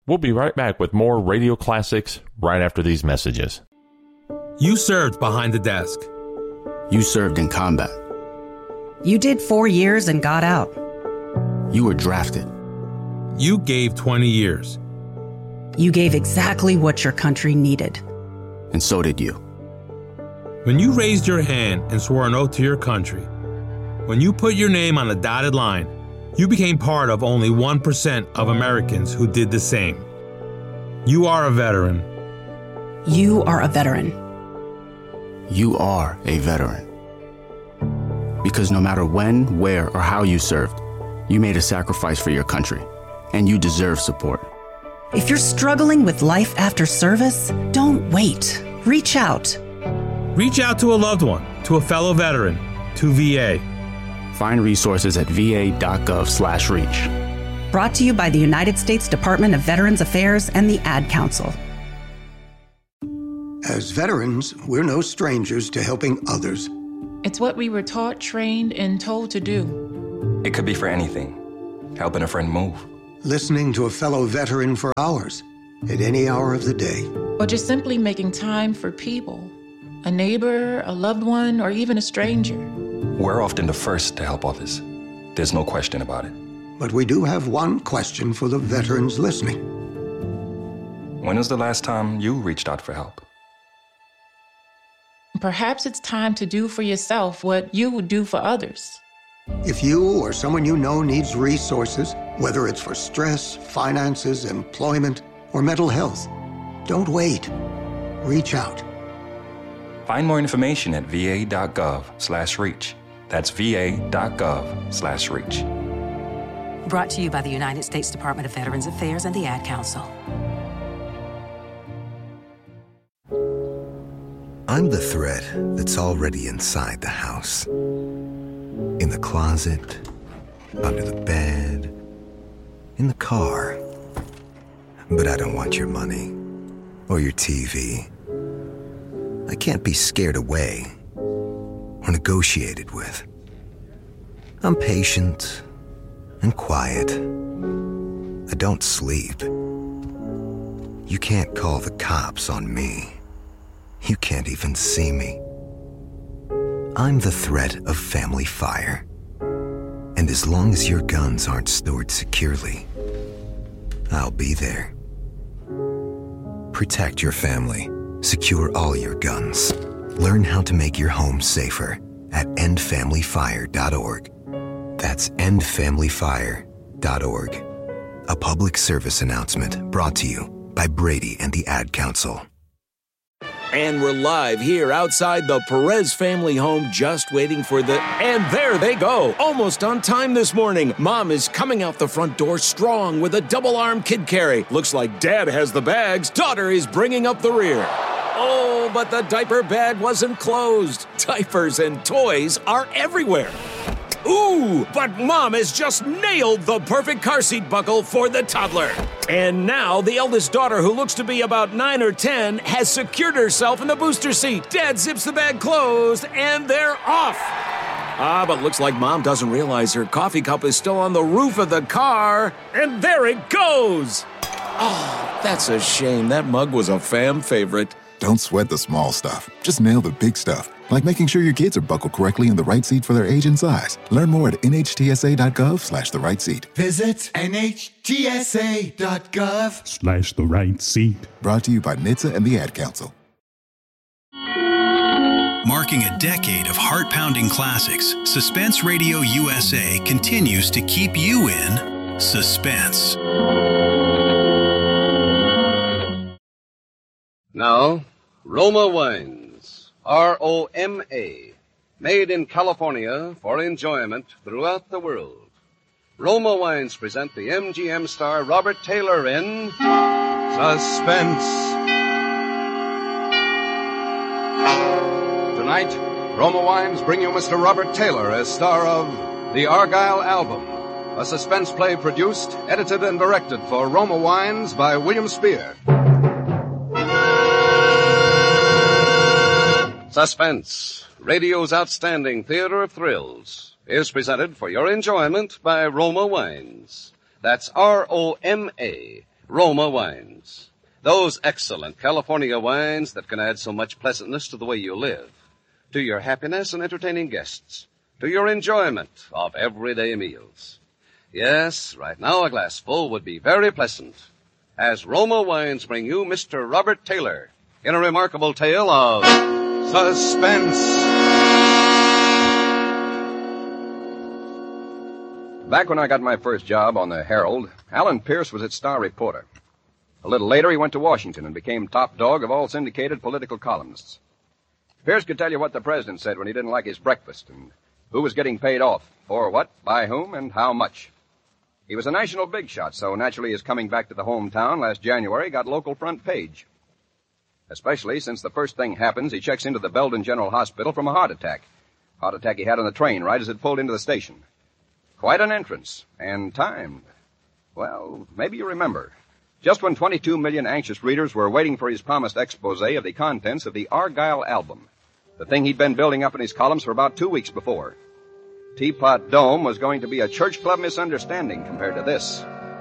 We'll be right back with more Radio Classics right after these messages. You served behind the desk. You served in combat. You did 4 years and got out. You were drafted. You gave 20 years. You gave exactly what your country needed. And so did you. When you raised your hand and swore an oath to your country, when you put your name on a dotted line, you became part of only 1% of Americans who did the same. You are a veteran. You are a veteran. You are a veteran. Because no matter when, where, or how you served, you made a sacrifice for your country, and you deserve support. If you're struggling with life after service, don't wait. Reach out. Reach out to a loved one, to a fellow veteran, to VA. Find resources at va.gov/reach. Brought to you by the United States Department of Veterans Affairs and the Ad Council. As veterans, we're no strangers to helping others. It's what we were taught, trained, and told to do. It could be for anything. Helping a friend move. Listening to a fellow veteran for hours, at any hour of the day. Or just simply making time for people. A neighbor, a loved one, or even a stranger. We're often the first to help others. There's no question about it. But we do have one question for the veterans listening. When was the last time you reached out for help? Perhaps it's time to do for yourself what you would do for others. If you or someone you know needs resources, whether it's for stress, finances, employment, or mental health, don't wait. Reach out. Find more information at va.gov/reach. That's va.gov/reach. Brought to you by the United States Department of Veterans Affairs and the Ad Council. I'm the thread that's already inside the house. In the closet, under the bed, in the car. But I don't want your money or your TV. I can't be scared away or negotiated with. I'm patient and quiet. I don't sleep. You can't call the cops on me. You can't even see me. I'm the threat of family fire. And as long as your guns aren't stored securely, I'll be there. Protect your family. Secure all your guns. Learn how to make your home safer at endfamilyfire.org. That's endfamilyfire.org. A public service announcement brought to you by Brady and the Ad Council. And we're live here outside the Perez family home, just waiting for the... And there they go! Almost on time this morning. Mom is coming out the front door strong with a double-arm kid carry. Looks like Dad has the bags. Daughter is bringing up the rear. Oh, but the diaper bag wasn't closed. Diapers and toys are everywhere. Ooh, but Mom has just nailed the perfect car seat buckle for the toddler. And now the eldest daughter, who looks to be about 9 or 10, has secured herself in the booster seat. Dad zips the bag closed, and they're off. But looks like Mom doesn't realize her coffee cup is still on the roof of the car. And there it goes. Oh, that's a shame. That mug was a fam favorite. Don't sweat the small stuff. Just nail the big stuff, like making sure your kids are buckled correctly in the right seat for their age and size. Learn more at nhtsa.gov/the right seat. Visit nhtsa.gov/the right seat. Brought to you by NHTSA and the Ad Council. Marking a decade of heart-pounding classics, Suspense Radio USA continues to keep you in suspense. Now, Roma Wines, R-O-M-A, made in California for enjoyment throughout the world. Roma Wines present the MGM star Robert Taylor in Suspense. Tonight, Roma Wines bring you Mr. Robert Taylor as star of The Argyle Album, a suspense play produced, edited, and directed for Roma Wines by William Spear. Suspense, radio's outstanding theater of thrills, is presented for your enjoyment by Roma Wines. That's R-O-M-A, Roma Wines. Those excellent California wines that can add so much pleasantness to the way you live, to your happiness in entertaining guests, to your enjoyment of everyday meals. Yes, right now a glassful would be very pleasant, as Roma Wines bring you Mr. Robert Taylor in a remarkable tale of suspense. Back when I got my first job on the Herald, Alan Pierce was its star reporter. A little later, he went to Washington and became top dog of all syndicated political columnists. Pierce could tell you what the president said when he didn't like his breakfast, and who was getting paid off, for what, by whom, and how much. He was a national big shot, so naturally his coming back to the hometown last January got local front page. Especially since the first thing happens, he checks into the Belden General Hospital from a heart attack. Heart attack he had on the train right as it pulled into the station. Quite an entrance, and timed. Well, maybe you remember. Just when 22 million anxious readers were waiting for his promised expose of the contents of the Argyle album, the thing he'd been building up in his columns for about 2 weeks before. Teapot Dome was going to be a church club misunderstanding compared to this.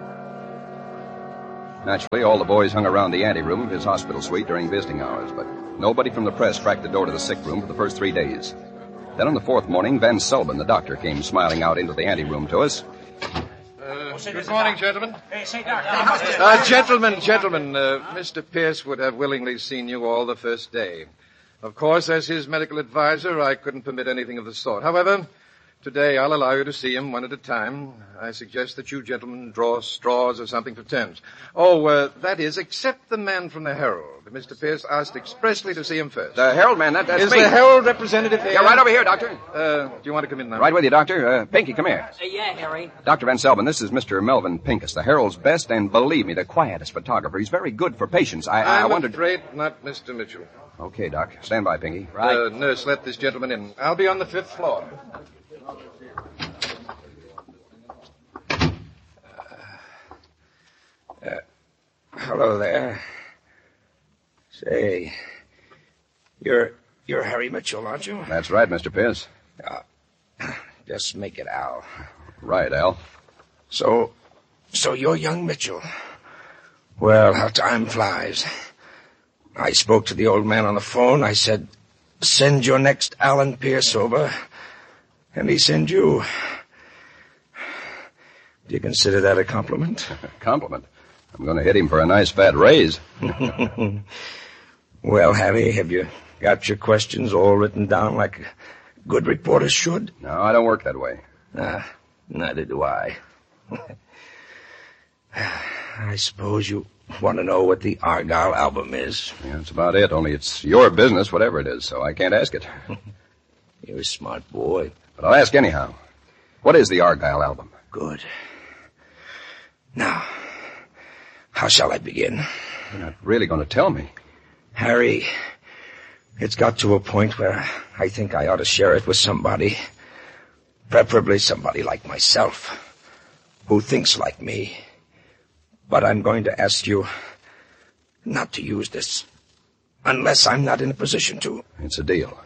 Naturally, all the boys hung around the anteroom of his hospital suite during visiting hours, but nobody from the press cracked the door to the sick room for the first 3 days. Then on the fourth morning, Van Sullivan, the doctor, came smiling out into the anteroom to us. Good morning, gentlemen. Gentlemen, Mr. Pierce would have willingly seen you all the first day. Of course, as his medical advisor, I couldn't permit anything of the sort. However, today I'll allow you to see him one at a time. I suggest that you gentlemen draw straws or something for turns. That is, except the man from the Herald. Mr. Pierce asked expressly to see him first. The Herald man, that's is me. Is the Herald representative here? Yeah, right over here, Doctor. Do you want to come in now? Right with you, Doctor. Pinky, come here. Yeah, Harry. Dr. Van Sullivan, this is Mr. Melvin Pincus, the Herald's best and, believe me, the quietest photographer. He's very good for patients. I wondered... I'm afraid not, Mr. Mitchell. Okay, Doc. Stand by, Pinky. Right. Nurse, let this gentleman in. I'll be on the 5th floor. Hello there. Say, you're Harry Mitchell, aren't you? That's right, Mr. Pierce. Just make it Al. Right, Al. So you're young Mitchell. Well, how time flies. I spoke to the old man on the phone. I said, send your next Alan Pierce over. And he sent you. Do you consider that a compliment? Compliment? I'm going to hit him for a nice fat raise. Well, Harry, have you got your questions all written down like a good reporter should? No, I don't work that way. Neither do I. I suppose you want to know what the Argyle album is. Yeah, that's about it, only it's your business, whatever it is, so I can't ask it. You're a smart boy. But I'll ask anyhow. What is the Argyle album? Good. Now, how shall I begin? You're not really going to tell me. Harry, it's got to a point where I think I ought to share it with somebody. Preferably somebody like myself, who thinks like me. But I'm going to ask you not to use this unless I'm not in a position to. It's a deal.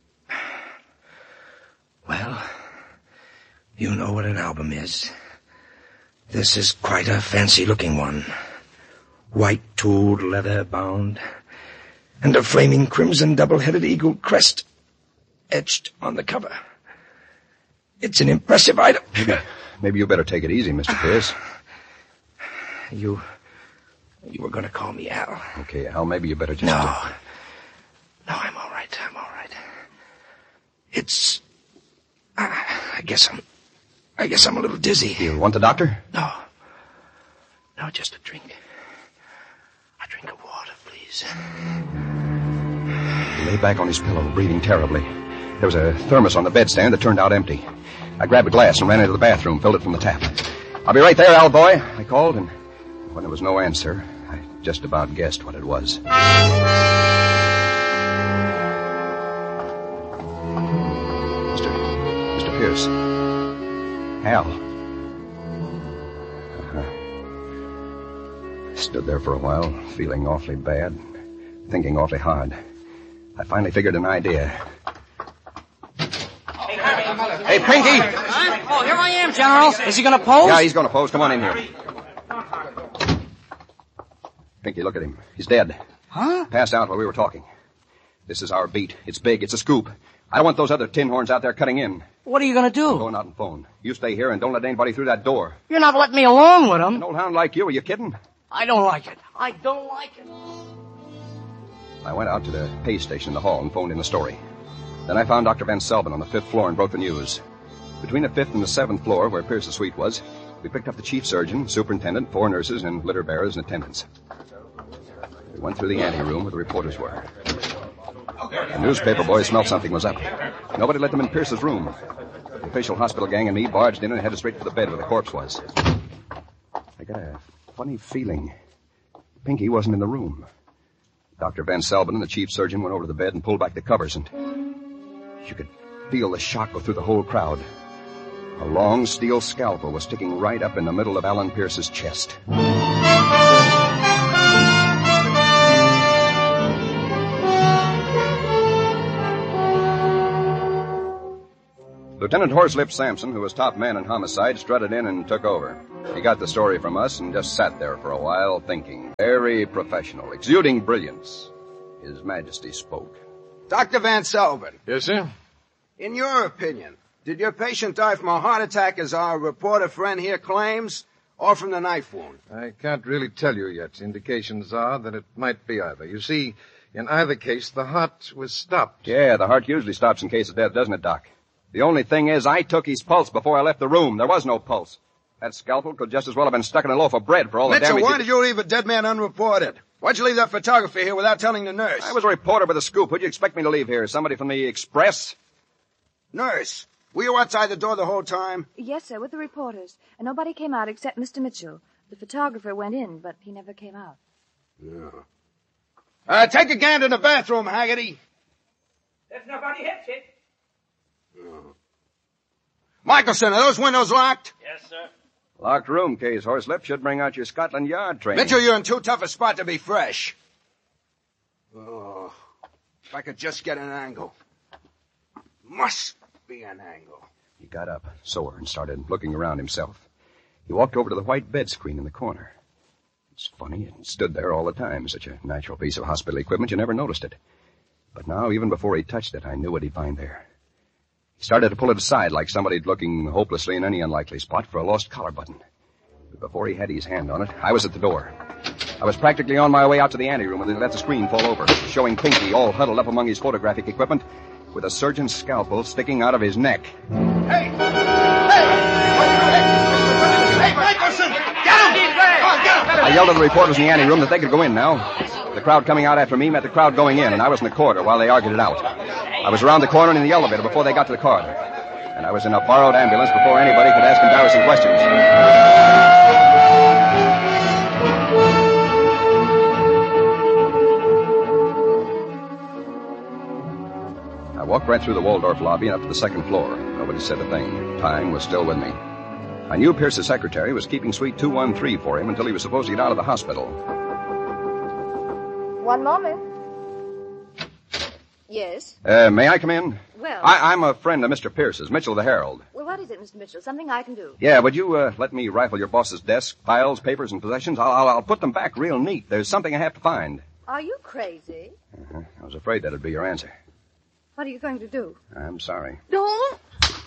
Well, you know what an album is. This is quite a fancy-looking one. White-tooled leather bound, and a flaming crimson double-headed eagle crest etched on the cover. It's an impressive item. Maybe you better take it easy, Mr. Pierce. You were going to call me Al. Okay, Al, maybe you better just... No, I'm all right. It's... I guess I'm a little dizzy. You want the doctor? No, just a drink. A drink of water, please. He lay back on his pillow, breathing terribly. There was a thermos on the bedstand that turned out empty. I grabbed a glass and ran into the bathroom, filled it from the tap. I'll be right there, Al boy, I called, and when there was no answer, I just about guessed what it was. Mr. Pierce. Al. Stood there for a while, feeling awfully bad, thinking awfully hard. I finally figured an idea. Hey, Pinky! Oh, here I am, General. Is he going to pose? Yeah, he's going to pose. Come on in here. Pinky, look at him. He's dead. Huh? Passed out while we were talking. This is our beat. It's big. It's a scoop. I don't want those other tin horns out there cutting in. What are you going to do? I'm going out and phone. You stay here and don't let anybody through that door. You're not letting me alone with him. An old hound like you, are you kidding? I don't like it. I don't like it. I went out to the pay station in the hall and phoned in the story. Then I found Dr. Van Selbin on the 5th floor and broke the news. Between the 5th and the 7th floor, where Pierce's suite was, we picked up the chief surgeon, superintendent, 4 nurses, and litter bearers and attendants. We went through the anteroom where the reporters were. The newspaper boys smelled something was up. Nobody let them in Pierce's room. The official hospital gang and me barged in and headed straight for the bed where the corpse was. I got a funny feeling. Pinky wasn't in the room. Dr. Van Selbin and the chief surgeon went over to the bed and pulled back the covers, and you could feel the shock go through the whole crowd. A long steel scalpel was sticking right up in the middle of Alan Pierce's chest. Lieutenant Horselip Sampson, who was top man in homicide, strutted in and took over. He got the story from us and just sat there for a while thinking. Very professional, exuding brilliance. His Majesty spoke. Dr. Van Selbin. Yes, sir? In your opinion, did your patient die from a heart attack, as our reporter friend here claims, or from the knife wound? I can't really tell you yet. Indications are that it might be either. You see, in either case, the heart was stopped. Yeah, the heart usually stops in case of death, doesn't it, Doc? The only thing is, I took his pulse before I left the room. There was no pulse. That scalpel could just as well have been stuck in a loaf of bread for all the damage. Mitchell, why did you leave a dead man unreported? Why'd you leave that photographer here without telling the nurse? I was a reporter with a scoop. Who'd you expect me to leave here? Somebody from the Express? Nurse, were you outside the door the whole time? Yes, sir, with the reporters. And nobody came out except Mr. Mitchell. The photographer went in, but he never came out. No. Take a gander in the bathroom, Haggerty. There's nobody hit it. Michelson, are those windows locked? Yes, sir. Locked room, Case Horselip. Should bring out your Scotland Yard training. Mitchell, you're in too tough a spot to be fresh. Oh, if I could just get an angle. Must be an angle. He got up, sore, and started looking around himself. He walked over to the white bed screen in the corner. It's funny, it stood there all the time. Such a natural piece of hospital equipment, you never noticed it. But now, even before he touched it, I knew what he'd find there. He started to pull it aside like somebody looking hopelessly in any unlikely spot for a lost collar button. But before he had his hand on it, I was at the door. I was practically on my way out to the anteroom when they let the screen fall over, showing Pinky all huddled up among his photographic equipment with a surgeon's scalpel sticking out of his neck. Hey! Michelson! Get him! Come on, get him! I yelled at the reporters in the anteroom that they could go in now. The crowd coming out after me met the crowd going in, and I was in the corridor while they argued it out. I was around the corner and in the elevator before they got to the car. And I was in a borrowed ambulance before anybody could ask embarrassing questions. I walked right through the Waldorf lobby and up to the 2nd floor. Nobody said a thing. Time was still with me. I knew Pierce's secretary was keeping suite 213 for him until he was supposed to get out of the hospital. One moment. Yes? May I come in? Well... I'm a friend of Mr. Pierce's, Mitchell the Herald. Well, what is it, Mr. Mitchell? Something I can do? Yeah, would you let me rifle your boss's desk, files, papers, and possessions? I'll put them back real neat. There's something I have to find. Are you crazy? I was afraid that'd be your answer. What are you going to do? I'm sorry. Don't!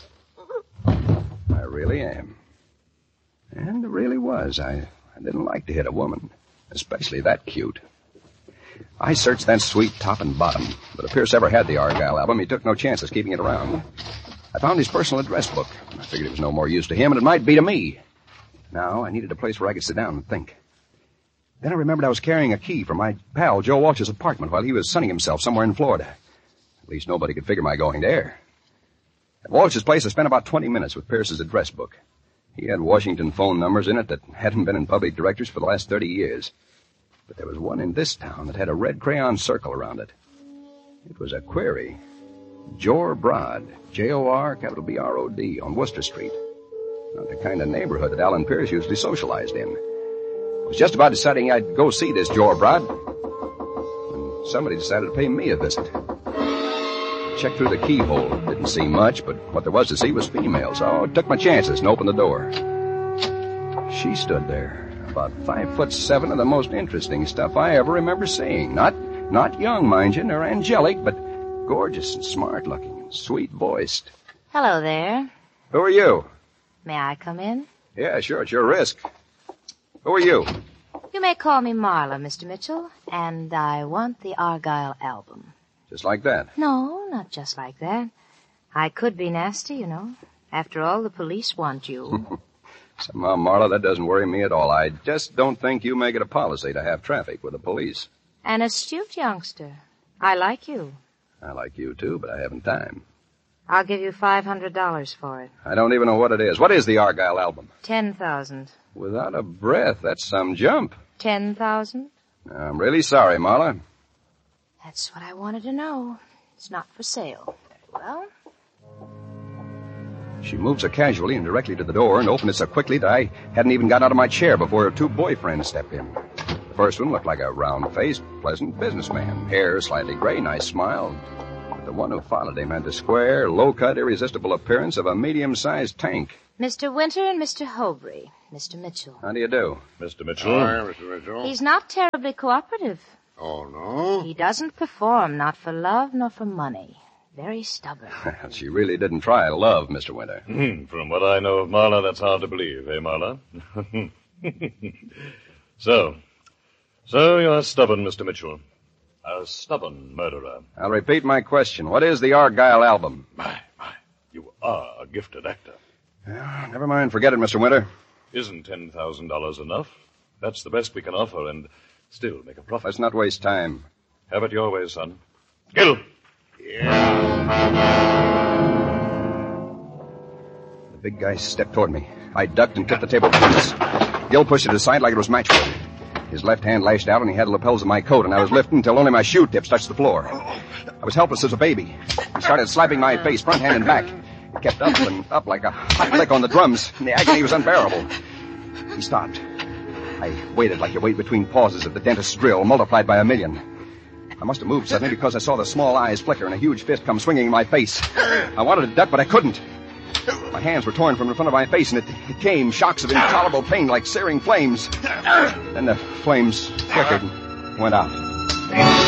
I really am. And it really was. I didn't like to hit a woman, especially that cute. I searched that suite top and bottom, but if Pierce ever had the Argyle album, he took no chances keeping it around. I found his personal address book. I figured it was no more use to him, and it might be to me. Now, I needed a place where I could sit down and think. Then I remembered I was carrying a key from my pal Joe Walsh's apartment while he was sunning himself somewhere in Florida. At least nobody could figure my going there. At Walsh's place, I spent about 20 minutes with Pierce's address book. He had Washington phone numbers in it that hadn't been in public directories for the last 30 years. But there was one in this town that had a red crayon circle around it. It was a query. Jor Brod, Jor, capital B-R-O-D, on Worcester Street. Not the kind of neighborhood that Alan Pierce usually socialized in. I was just about deciding I'd go see this Jor Brod when somebody decided to pay me a visit. I checked through the keyhole. Didn't see much, but what there was to see was female, so I took my chances and opened the door. She stood there, About 5'7" of the most interesting stuff I ever remember seeing. Not young, mind you, nor angelic, but gorgeous and smart-looking and sweet-voiced. Hello there. Who are you? May I come in? Yeah, sure, it's your risk. Who are you? You may call me Marla, Mr. Mitchell, and I want the Argyle album. Just like that? No, not just like that. I could be nasty, you know. After all, the police want you. Somehow, Marla, that doesn't worry me at all. I just don't think you make it a policy to have traffic with the police. An astute youngster. I like you. I like you, too, but I haven't time. I'll give you $500 for it. I don't even know what it is. What is the Argyle album? 10,000. Without a breath, that's some jump. 10,000? I'm really sorry, Marla. That's what I wanted to know. It's not for sale. Very well. She moved so casually and directly to the door and opened it so quickly that I hadn't even got out of my chair before her two boyfriends stepped in. The first one looked like a round-faced, pleasant businessman. Hair slightly gray, nice smile. But the one who followed him had the square, low-cut, irresistible appearance of a medium-sized tank. Mr. Winter and Mr. Hobry. Mr. Mitchell. How do you do? Mr. Mitchell. Hi, Mr. Mitchell. He's not terribly cooperative. Oh, no? He doesn't perform, not for love nor for money. Very stubborn. She really didn't try love, Mr. Winter. From what I know of Marla, that's hard to believe, eh, Marla? So you're stubborn, Mr. Mitchell. A stubborn murderer. I'll repeat my question. What is the Argyle album? You are a gifted actor. Never mind. Forget it, Mr. Winter. Isn't $10,000 enough? That's the best we can offer and still make a profit. Let's not waste time. Have it your way, son. Gil! The big guy stepped toward me. I ducked and tipped the table once. Gil pushed it aside like it was matchwood. His left hand lashed out and he had the lapels of my coat, and I was lifting until only my shoe tips touched the floor. I was helpless as a baby. He started slapping my face, front hand and back. It kept up and up like a hot lick on the drums, and the agony was unbearable. He stopped. I waited like you wait between pauses at the dentist's drill, multiplied by 1,000,000. I must have moved suddenly because I saw the small eyes flicker and a huge fist come swinging in my face. I wanted to duck, but I couldn't. My hands were torn from the front of my face, and it came, shocks of intolerable pain like searing flames. Then the flames flickered and went out.